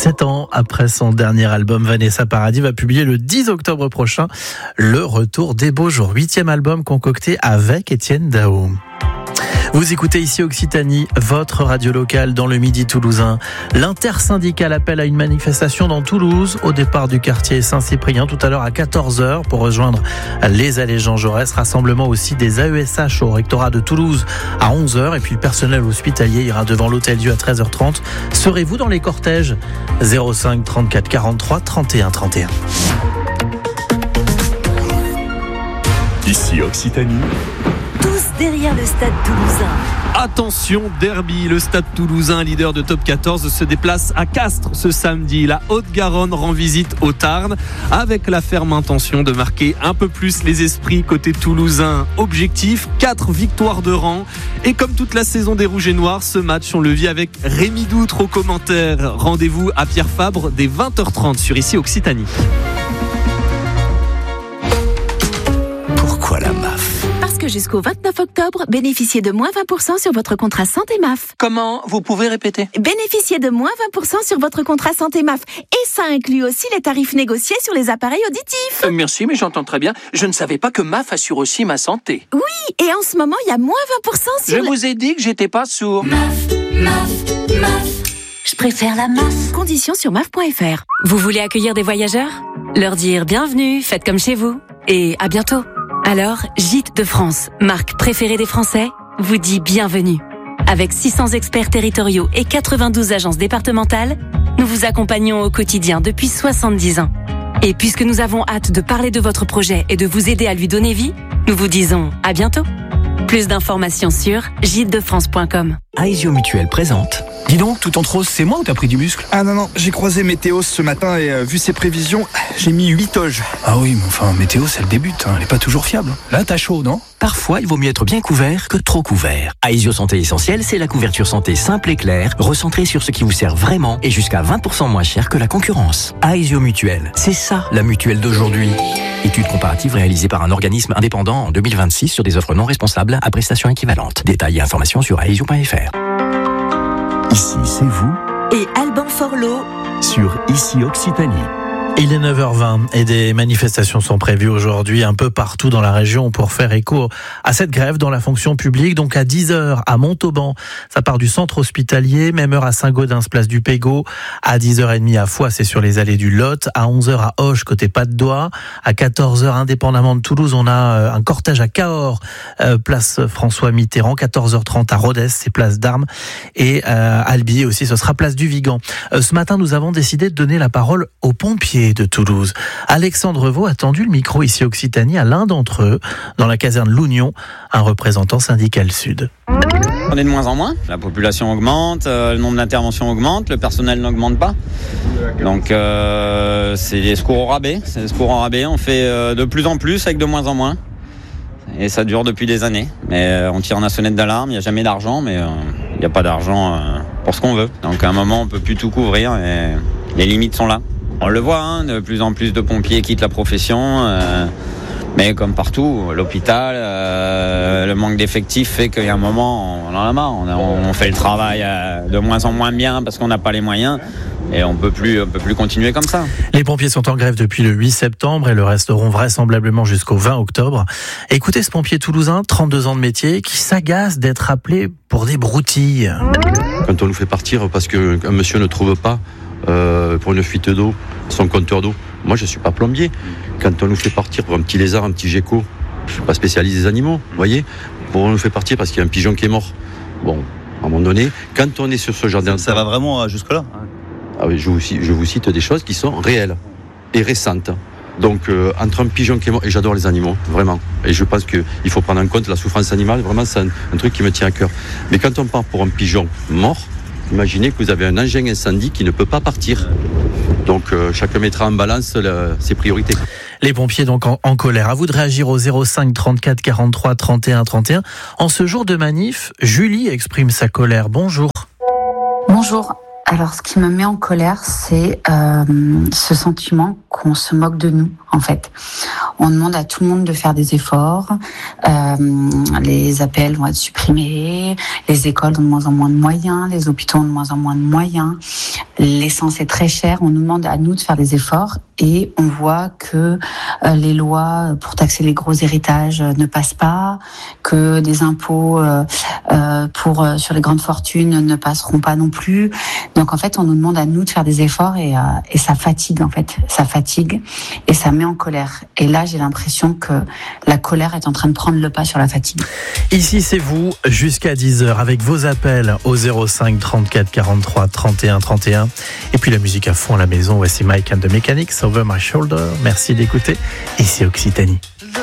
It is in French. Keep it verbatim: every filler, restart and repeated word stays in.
Sept ans après son dernier album, Vanessa Paradis va publier le dix octobre prochain Le Retour des Beaux Jours, huitième album concocté avec Étienne Dao. Vous écoutez ici Occitanie, votre radio locale dans le Midi toulousain. L'intersyndicale appelle à une manifestation dans Toulouse, au départ du quartier Saint-Cyprien, tout à l'heure à quatorze heures, pour rejoindre les allées Jean Jaurès. Rassemblement aussi des A E S H au rectorat de Toulouse à onze heures. Et puis le personnel hospitalier ira devant l'Hôtel-Dieu à treize heures trente. Serez-vous dans les cortèges ? zéro cinq trente-quatre quarante-trois trente et un trente et un. Ici Occitanie. Tous derrière le stade toulousain. Attention, derby, le stade toulousain, leader de top quatorze, se déplace à Castres ce samedi. La Haute-Garonne rend visite au Tarn avec la ferme intention de marquer un peu plus les esprits côté toulousain. Objectif, quatre victoires de rang. Et comme toute la saison des Rouges et Noirs, ce match on le vit avec Rémi Doutre aux commentaires. Rendez-vous à Pierre Fabre dès vingt heures trente sur Ici Occitanie. Pourquoi la M A F ? Parce que jusqu'au vingt-neuf octobre, bénéficiez de moins vingt pour cent sur votre contrat santé M A F. Comment ? Vous pouvez répéter ? Bénéficiez de moins vingt pour cent sur votre contrat santé M A F. Et ça inclut aussi les tarifs négociés sur les appareils auditifs. Euh, merci, mais j'entends très bien. Je ne savais pas que M A F assure aussi ma santé. Oui, et en ce moment, il y a moins vingt pour cent sur... Je le... vous ai dit que j'étais pas sourd. M A F, M A F, M A F. Je préfère la M A F. Conditions sur M A F point F R. Vous voulez accueillir des voyageurs ? Leur dire bienvenue, faites comme chez vous. Et à bientôt. Alors, Gîtes de France, marque préférée des Français, vous dit bienvenue. Avec six cents experts territoriaux et quatre-vingt-douze agences départementales, nous vous accompagnons au quotidien depuis soixante-dix ans. Et puisque nous avons hâte de parler de votre projet et de vous aider à lui donner vie, nous vous disons à bientôt. Plus d'informations sur gîtes de france point com. Aesio Mutuel présente. Dis donc, tout en rose, c'est moi ou t'as pris du muscle ? Ah non, non, j'ai croisé Météo ce matin et euh, vu ses prévisions, j'ai mis huit toges. Ah oui, mais enfin, Météo, c'est le début, hein, elle est pas toujours fiable. Là, t'as chaud, non ? Parfois, il vaut mieux être bien couvert que trop couvert. Aesio Santé Essentielle, c'est la couverture santé simple et claire, recentrée sur ce qui vous sert vraiment et jusqu'à vingt pour cent moins cher que la concurrence. Aesio Mutuel, c'est ça, la mutuelle d'aujourd'hui. Étude comparative réalisée par un organisme indépendant en deux mille vingt-six sur des offres non responsables à prestations équivalentes. Détails et informations sur aesio point f r. Ici, c'est vous. Et Alban Forlot Sur Ici Occitanie. Il est neuf heures vingt et des manifestations sont prévues aujourd'hui un peu partout dans la région pour faire écho à cette grève dans la fonction publique. Donc à dix heures à Montauban, ça part du centre hospitalier, même heure à Saint-Gaudens, place du Pégot, à dix heures trente à Foix, c'est sur les allées du Lot, à onze heures à Auch, côté Pas-de-Doigt, à quatorze heures indépendamment de Toulouse, on a un cortège à Cahors, place François Mitterrand, quatorze heures trente à Rodez, c'est place d'Armes, et à Albi aussi, ce sera place du Vigan. Ce matin, nous avons décidé de donner la parole aux pompiers de Toulouse. Alexandre Vaux a tendu le micro ici Occitanie à l'un d'entre eux, dans la caserne Lougnon, un représentant syndical sud. On est de moins en moins, la population augmente, euh, le nombre d'interventions augmente, le personnel n'augmente pas. Donc euh, c'est des secours au rabais, c'est des secours au rabais, on fait euh, de plus en plus avec de moins en moins. Et ça dure depuis des années. Mais euh, on tire la sonnette d'alarme, il n'y a jamais d'argent, mais il euh, n'y a pas d'argent euh, pour ce qu'on veut. Donc à un moment on ne peut plus tout couvrir et les limites sont là. On le voit, hein, de plus en plus de pompiers quittent la profession, euh, mais comme partout, l'hôpital, euh, le manque d'effectifs fait qu'il y a un moment, on en a marre, on, a, on fait le travail euh, de moins en moins bien parce qu'on n'a pas les moyens et on peut plus, on peut plus continuer comme ça. Les pompiers sont en grève depuis le huit septembre et le resteront vraisemblablement jusqu'au vingt octobre. Écoutez ce pompier toulousain, trente-deux ans de métier, qui s'agace d'être appelé pour des broutilles. Quand on nous fait partir parce qu'un monsieur ne trouve pas Euh, pour une fuite d'eau, son compteur d'eau. Moi, je ne suis pas plombier. Quand on nous fait partir pour un petit lézard, un petit gecko, je ne suis pas spécialiste des animaux, vous voyez. Pour on nous fait partir parce qu'il y a un pigeon qui est mort. Bon, à un moment donné, quand on est sur ce genre d'incident... Ça va vraiment jusque-là ? Ah oui, je vous, je vous cite des choses qui sont réelles et récentes. Donc, euh, entre un pigeon qui est mort... Et j'adore les animaux, vraiment. Et je pense qu'il faut prendre en compte la souffrance animale. Vraiment, c'est un, un truc qui me tient à cœur. Mais quand on part pour un pigeon mort... Imaginez que vous avez un engin incendie qui ne peut pas partir. Donc euh, chacun mettra en balance le, ses priorités. Les pompiers donc en, en colère. À vous de réagir au zéro cinq trente-quatre quarante-trois trente et un trente et un. En ce jour de manif, Julie exprime sa colère. Bonjour. Bonjour. Alors, ce qui me met en colère, c'est euh, ce sentiment qu'on se moque de nous, en fait. On demande à tout le monde de faire des efforts, euh, les A P L vont être supprimés, les écoles ont de moins en moins de moyens, les hôpitaux ont de moins en moins de moyens, l'essence est très chère, on nous demande à nous de faire des efforts et on voit que euh, les lois pour taxer les gros héritages euh, ne passent pas, que des impôts euh, euh, pour euh, sur les grandes fortunes ne passeront pas non plus. Donc en fait, on nous demande à nous de faire des efforts et, euh, et ça fatigue en fait, ça fatigue et ça met en colère. Et là, j'ai l'impression que la colère est en train de prendre le pas sur la fatigue. Ici, c'est vous, jusqu'à dix heures, avec vos appels au zéro cinq trente-quatre quarante-trois trente et un trente et un. Et puis la musique à fond à la maison, voici Mike and the Mechanics, Over My Shoulder. Merci d'écouter, ici Occitanie.